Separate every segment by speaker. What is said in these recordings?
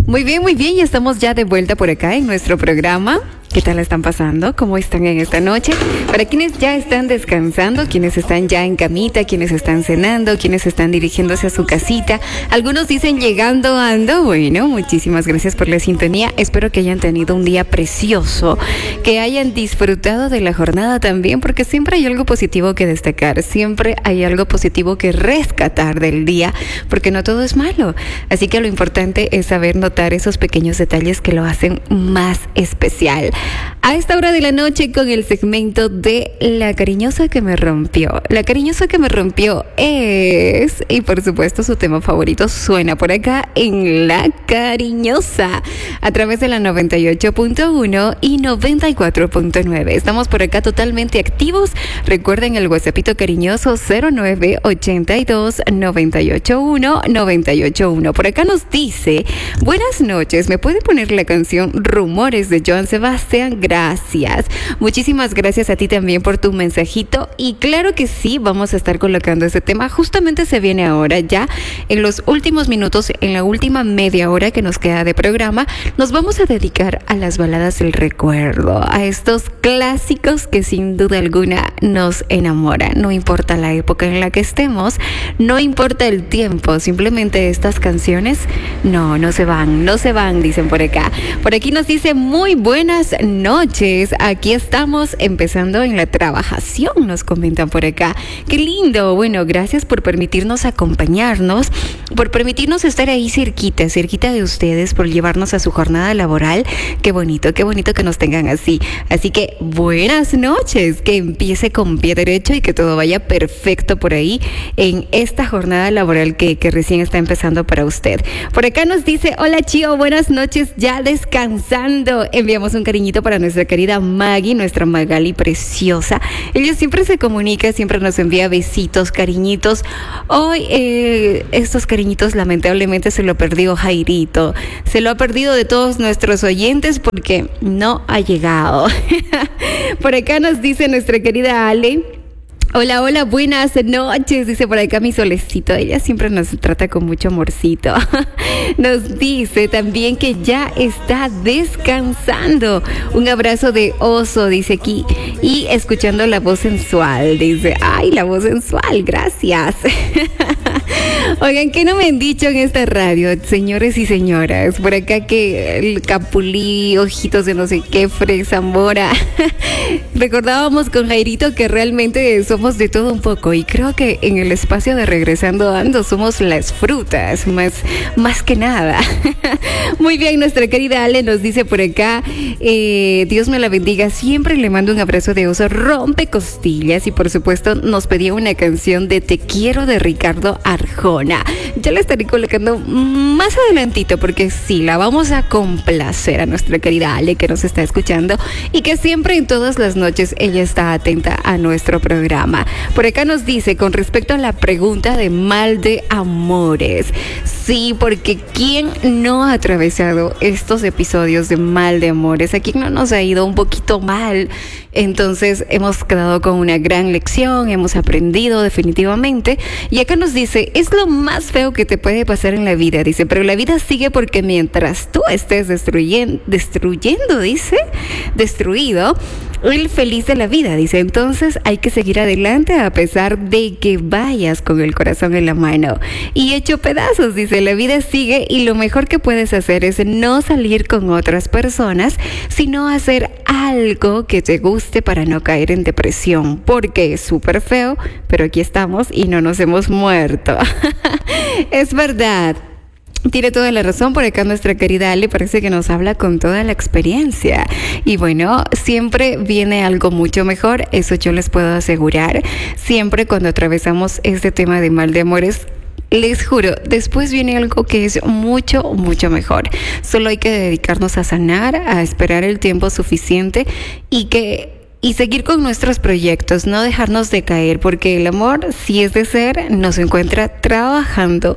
Speaker 1: Muy bien, y estamos ya de vuelta por acá en nuestro programa. ¿Qué tal están pasando? ¿Cómo están en esta noche? Para quienes ya están descansando, quienes están ya en camita, quienes están cenando, quienes están dirigiéndose a su casita, algunos dicen llegando, ando. Bueno, muchísimas gracias por la sintonía. Espero que hayan tenido un día precioso, que hayan disfrutado de la jornada también, porque siempre hay algo positivo que destacar, siempre hay algo positivo que rescatar del día, porque no todo es malo. Así que lo importante es saber notar esos pequeños detalles que lo hacen más especial. A esta hora de la noche con el segmento de La Cariñosa que me rompió. La Cariñosa que me rompió es, y por supuesto su tema favorito suena por acá en La Cariñosa, a través de la 98.1 y 94.9. Estamos por acá totalmente activos. Recuerden el WhatsAppito cariñoso 0982 981 981. Por acá nos dice: buenas noches, ¿me puede poner la canción Rumores de Joan Sebastián? Gracias. Muchísimas gracias a ti también por tu mensajito. Y claro que sí, vamos a estar colocando este tema. Justamente se viene ahora ya en los últimos minutos, en la última media hora que nos queda de programa. Nos vamos a dedicar a las baladas del recuerdo, a estos clásicos que sin duda alguna nos enamoran. No importa la época en la que estemos, no importa el tiempo, simplemente estas canciones no se van, dicen por acá. Por aquí nos dice: muy buenas noches, aquí estamos empezando en la trabajación, nos comentan por acá. Qué lindo. Bueno, gracias por permitirnos acompañarnos, por permitirnos estar ahí cerquita de ustedes, por llevarnos a su jornada laboral. Qué bonito que nos tengan así. Así que buenas noches, que empiece con pie derecho y que todo vaya perfecto por ahí en esta jornada laboral que recién está empezando para usted. Por acá nos dice: hola Chío, buenas noches, ya descansando. Enviamos un cariñito para nuestra querida Maggie, nuestra Magali preciosa. Ella siempre se comunica, siempre nos envía besitos, cariñitos. Hoy estos cariñitos lamentablemente se lo perdió Jairito. Se lo ha perdido de todos nuestros oyentes porque no ha llegado. Por acá nos dice nuestra querida Ale: hola, buenas noches, dice por acá mi solecito. Ella siempre nos trata con mucho amorcito. Nos dice también que ya está descansando. Un abrazo de oso, dice aquí. Y escuchando la voz sensual, dice. Ay, la voz sensual, gracias. Oigan, ¿qué no me han dicho en esta radio, señores y señoras? Por acá que el Capulí, ojitos de no sé qué, Fresa Mora. Recordábamos con Jairito que realmente somos de todo un poco, y creo que en el espacio de Regresando Ando somos las frutas, más que nada. Muy bien, nuestra querida Ale nos dice por acá: Dios me la bendiga, siempre le mando un abrazo de oso, rompe costillas. Y por supuesto nos pedía una canción de Te Quiero de Ricardo Arjona. Ya la estaré colocando más adelantito, porque sí, la vamos a complacer a nuestra querida Ale, que nos está escuchando y que siempre en todas las noches ella está atenta a nuestro programa. Por acá nos dice con respecto a la pregunta de mal de amores. Sí, porque ¿quién no ha atravesado estos episodios de mal de amores? ¿A quién no nos ha ido un poquito mal? Entonces hemos quedado con una gran lección, hemos aprendido definitivamente. Y acá nos dice: es lo más feo que te puede pasar en la vida, dice, pero la vida sigue porque mientras tú estés destruyendo, dice, destruido, el feliz de la vida, dice. Entonces hay que seguir adelante a pesar de que vayas con el corazón en la mano y hecho pedazos, dice. La vida sigue y lo mejor que puedes hacer es no salir con otras personas, sino hacer algo que te guste para no caer en depresión, porque es súper feo, pero aquí estamos y no nos hemos muerto. Es verdad. Tiene toda la razón. Por acá nuestra querida Ale parece que nos habla con toda la experiencia. Y bueno, siempre viene algo mucho mejor, eso yo les puedo asegurar. Siempre cuando atravesamos este tema de mal de amores, les juro, después viene algo que es mucho mejor. Solo hay que dedicarnos a sanar, a esperar el tiempo suficiente y seguir con nuestros proyectos, no dejarnos de caer, porque el amor, si es de ser, nos encuentra trabajando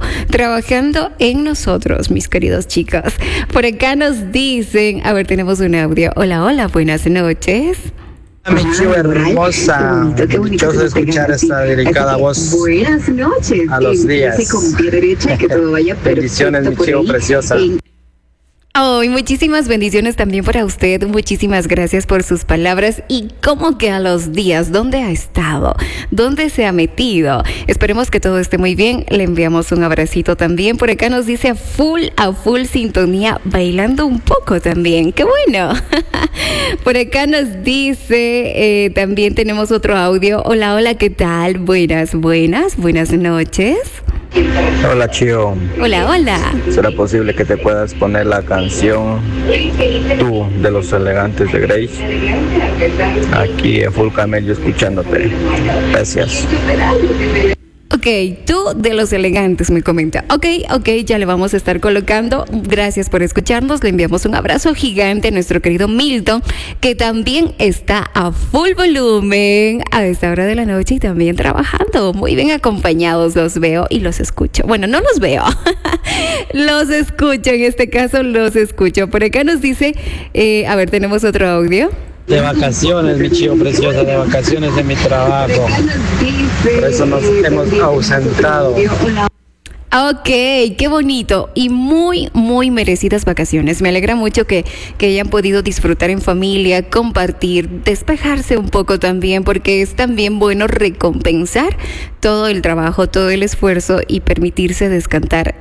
Speaker 1: en nosotros, mis queridos chicos. Por acá nos dicen, a ver, tenemos un audio. Hola, buenas noches.
Speaker 2: Mi Chío hermosa, dichoso escuchar esta delicada voz.
Speaker 1: Buenas noches.
Speaker 2: A los días.
Speaker 1: Con pie derecha, que todo vaya
Speaker 2: bendiciones, mi Chío preciosa.
Speaker 1: Oh, y muchísimas bendiciones también para usted. Muchísimas gracias por sus palabras. ¿Y cómo quedan los días? ¿Dónde ha estado? ¿Dónde se ha metido? Esperemos que todo esté muy bien. Le enviamos un abracito también. Por acá nos dice a full sintonía, bailando un poco también. ¡Qué bueno! Por acá nos dice, también tenemos otro audio. Hola, ¿qué tal? Buenas noches.
Speaker 2: Hola, Chio.
Speaker 1: Hola.
Speaker 2: ¿Será posible que te puedas poner la canción Tú de los Elegantes de Grace? Aquí en Full Camello escuchándote. Gracias.
Speaker 1: Ok, Tú de los Elegantes me comenta. Ok, ya le vamos a estar colocando. Gracias por escucharnos. Le enviamos un abrazo gigante a nuestro querido Milton, que también está a full volumen a esta hora de la noche y también trabajando. Muy bien acompañados los veo y los escucho. Bueno, no los veo. Los escucho, en este caso los escucho. Por acá nos dice, tenemos otro audio.
Speaker 2: De vacaciones, mi Chio preciosa, de vacaciones de mi trabajo. Por eso nos hemos ausentado.
Speaker 1: Ok, qué bonito y muy merecidas vacaciones. Me alegra mucho que hayan podido disfrutar en familia, compartir, despejarse un poco también, porque es también bueno recompensar todo el trabajo, todo el esfuerzo y permitirse descansar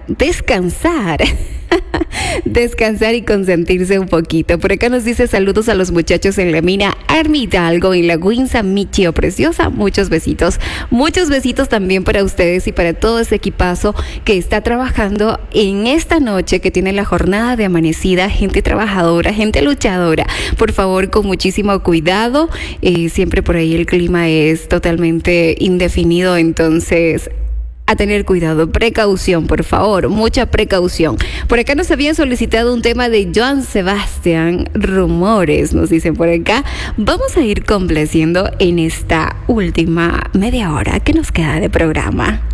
Speaker 1: y consentirse un poquito. Por acá nos dice saludos a los muchachos en la mina Armidalgo, en la Winsa, mi Chio preciosa. Muchos besitos también para ustedes y para todo ese equipazo que está trabajando en esta noche, que tiene la jornada de amanecida, gente trabajadora, gente luchadora. Por favor, con muchísimo cuidado. Siempre por ahí el clima es totalmente indefinido, entonces a tener cuidado, precaución, por favor, mucha precaución. Por acá nos habían solicitado un tema de Joan Sebastián, Rumores, nos dicen por acá. Vamos a ir complaciendo en esta última media hora que nos queda de programa.